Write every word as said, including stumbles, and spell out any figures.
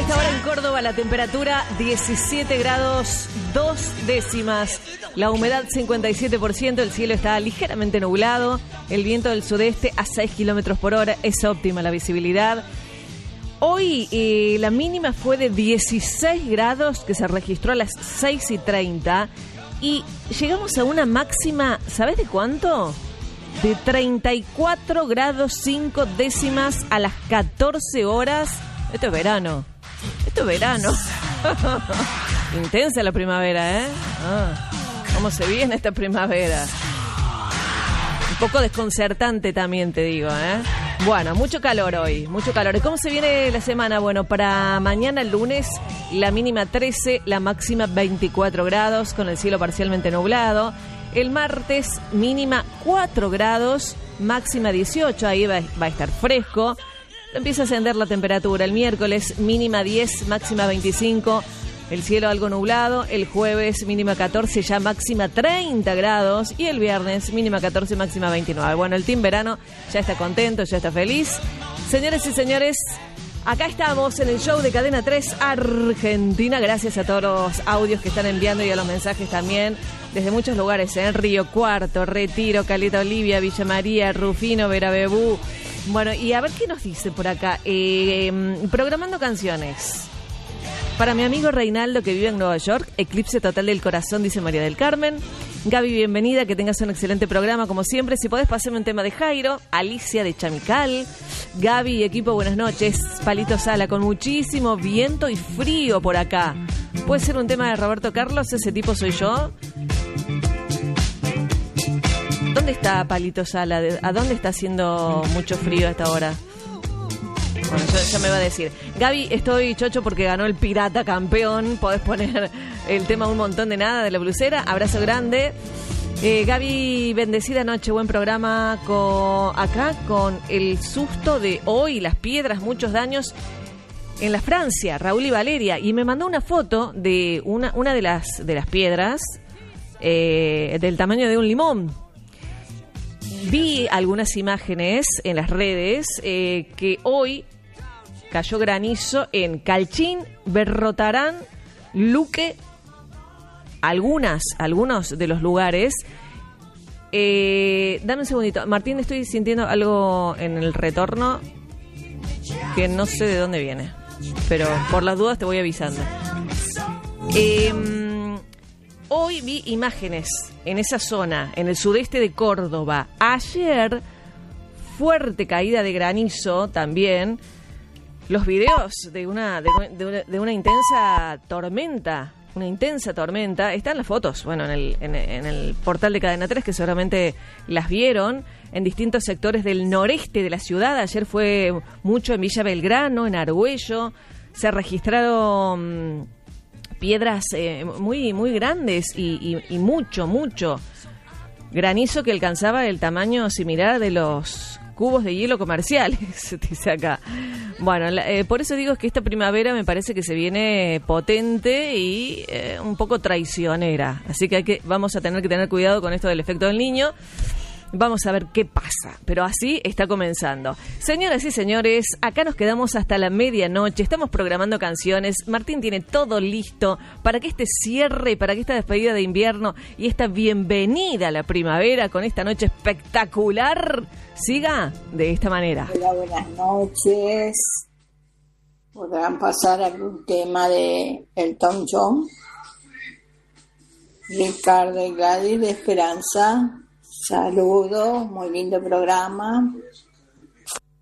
esta hora en Córdoba la temperatura diecisiete grados dos décimas, la humedad cincuenta y siete por ciento, el cielo está ligeramente nublado, el viento del sudeste a seis kilómetros por hora, es óptima la visibilidad. Hoy eh, la mínima fue de dieciséis grados que se registró a las seis y treinta y llegamos a una máxima, ¿sabes de cuánto? De treinta y cuatro grados cinco décimas a las catorce horas. Esto es verano. Esto es verano. Intensa la primavera, ¿eh? Ah, ¿cómo se viene esta primavera? Un poco desconcertante también, te digo, ¿eh? Bueno, mucho calor hoy, mucho calor. ¿Y cómo se viene la semana? Bueno, para mañana, el lunes, la mínima trece, la máxima veinticuatro grados, con el cielo parcialmente nublado. El martes, mínima cuatro grados, máxima dieciocho, ahí va, va a estar fresco. Empieza a ascender la temperatura. El miércoles, mínima diez, máxima veinticinco, el cielo algo nublado. El jueves, mínima catorce, ya máxima treinta grados. Y el viernes, mínima catorce, máxima veintinueve. Bueno, el team verano ya está contento, ya está feliz. Señores y señores, acá estamos en el show de Cadena tres Argentina. Gracias a todos los audios que están enviando y a los mensajes también. Desde muchos lugares, en ¿eh? Río Cuarto, Retiro, Caleta Olivia, Villa María, Rufino, Veravebú. Bueno, y a ver qué nos dice por acá. Eh, programando canciones. Para mi amigo Reinaldo, que vive en Nueva York, eclipse total del corazón, dice María del Carmen. Gaby, bienvenida, que tengas un excelente programa, como siempre. Si podés, pasarme un tema de Jairo. Alicia de Chamical. Gaby, equipo, buenas noches. Palito Sala, con muchísimo viento y frío por acá. ¿Puede ser un tema de Roberto Carlos? Ese tipo soy yo. ¿Dónde está Palito Sala? ¿A dónde está haciendo mucho frío a esta hora? Bueno, ya, ya me va a decir. Gaby, estoy chocho porque ganó el Pirata Campeón. Podés poner el tema Un Montón de Nada de La Blusera. Abrazo grande. Eh, Gaby, bendecida noche, buen programa con, acá con el susto de hoy, las piedras, muchos daños en la Francia, Raúl y Valeria. Y me mandó una foto de una, una de las, de las piedras eh, del tamaño de un limón. Vi algunas imágenes en las redes eh, que hoy cayó granizo en Calchín, Berrotarán, Luque, algunas, algunos de los lugares. Eh, dame un segundito. Martín, estoy sintiendo algo en el retorno que no sé de dónde viene, pero por las dudas te voy avisando. Eh... Hoy vi imágenes en esa zona, en el sudeste de Córdoba. Ayer, fuerte caída de granizo también. Los videos de una, de, de una, de una intensa tormenta, una intensa tormenta. Están las fotos, bueno, en el, en, en el portal de Cadena tres, que seguramente las vieron, en distintos sectores del noreste de la ciudad. Ayer fue mucho en Villa Belgrano, en Argüello. Se registraron piedras eh, muy muy grandes y, y, y mucho, mucho granizo que alcanzaba el tamaño similar de los cubos de hielo comerciales, dice acá. Bueno, la, eh, por eso digo que esta primavera me parece que se viene potente y eh, un poco traicionera. Así que, hay que vamos a tener que tener cuidado con esto del efecto del niño. Vamos a ver qué pasa, pero así está comenzando. Señoras y señores, acá nos quedamos hasta la medianoche, estamos programando canciones. Martín tiene todo listo para que este cierre y para que esta despedida de invierno y esta bienvenida a la primavera con esta noche espectacular siga de esta manera. Hola, buenas noches. ¿Podrán pasar algún tema de Elton John? Ricardo y Gladys de Esperanza. Saludos, muy lindo programa.